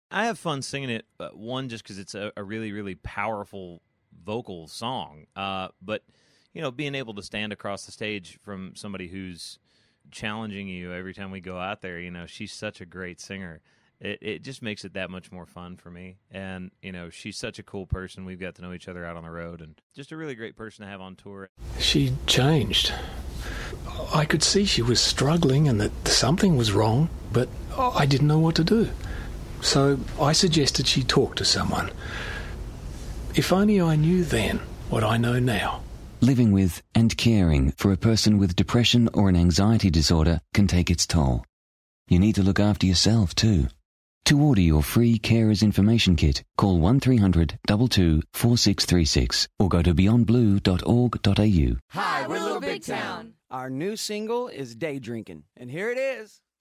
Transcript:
I have fun singing it. One, just because it's a really, really powerful vocal song. But being able to stand across the stage from somebody who's challenging you every time we go out there. She's such a great singer. It just makes it that much more fun for me. And she's such a cool person. We've got to know each other out on the road, and just a really great person to have on tour. She changed. I could see she was struggling and that something was wrong, but I didn't know what to do. So I suggested she talk to someone. If only I knew then what I know now. Living with and caring for a person with depression or an anxiety disorder can take its toll. You need to look after yourself too. To order your free Carers Information Kit, call 1300 22 4636 or go to beyondblue.org.au. Hi, we're Little Big Town. Our new single is Day Drinking, and here it is.